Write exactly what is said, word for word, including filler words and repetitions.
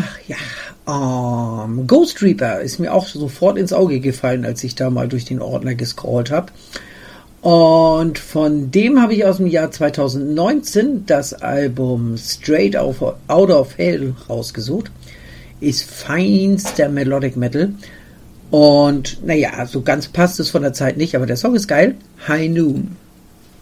Ach ja, ähm, Ghost Reaper ist mir auch sofort ins Auge gefallen, als ich da mal durch den Ordner gescrollt habe. Und von dem habe ich aus dem Jahr zweitausendneunzehn das Album Straight Out of Hell rausgesucht. Ist feinster Melodic Metal. Und naja, so ganz passt es von der Zeit nicht, aber der Song ist geil. High Noon.